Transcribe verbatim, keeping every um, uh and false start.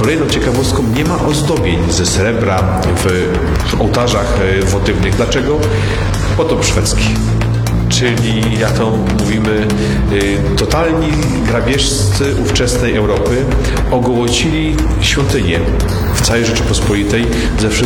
kolejną ciekawostką, nie ma ozdobień ze srebra w, w ołtarzach wotywnych. Dlaczego? Potop szwedzki. Czyli, jak to mówimy, totalni grabieżcy ówczesnej Europy ogołocili świątynię w całej Rzeczypospolitej ze wszystkich